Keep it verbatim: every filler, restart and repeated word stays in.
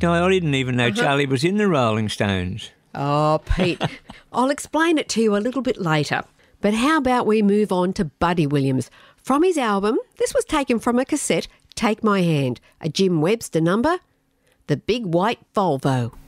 No, I didn't even know Uh-huh. Charlie was in the Rolling Stones. Oh, Pete, I'll explain it to you a little bit later. But how about we move on to Buddy Williams? From his album, this was taken from a cassette, Take My Hand, a Jim Webster number, The Big White Volvo.